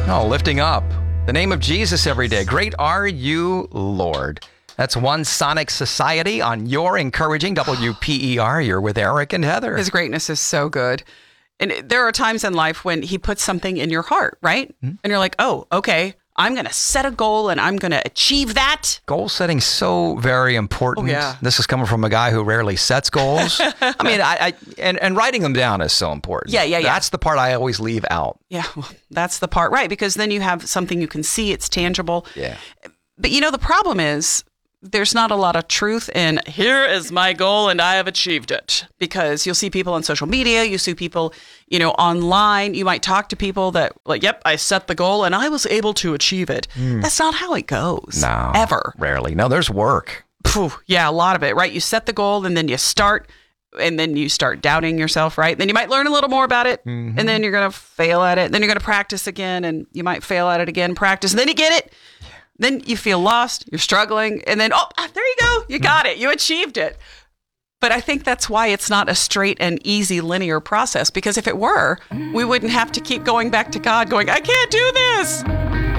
Oh, lifting up the name of Jesus every day. Great are you, Lord. That's One Sonic Society on your encouraging WPER. You're with Eric and Heather. His greatness is so good. And there are times in life when he puts something in your heart, right? Mm-hmm. And you're like, oh, okay, I'm going to set a goal and I'm going to achieve that. Goal setting so very important. Oh, yeah. This is coming from a guy who rarely sets goals. I mean, and writing them down is so important. Yeah. That's the part I always leave out. Yeah, well, that's the part, right? Because then you have something you can see, it's tangible. Yeah. But the problem is there's not a lot of truth in, here is my goal and I have achieved it. Because you'll see people on social media, you see people, online. You might talk to people that like, yep, I set the goal and I was able to achieve it. That's not how it goes. No. Ever. Rarely. No, there's work. Yeah, a lot of it, right? You set the goal and then you start doubting yourself, right? Then you might learn a little more about it and then you're going to fail at it. Then you're going to practice again and you might fail at it again, practice, and then you get it. Then you feel lost, you're struggling, and then, there you go. You got it. You achieved it. But I think that's why it's not a straight and easy linear process, because if it were, we wouldn't have to keep going back to God going, I can't do this.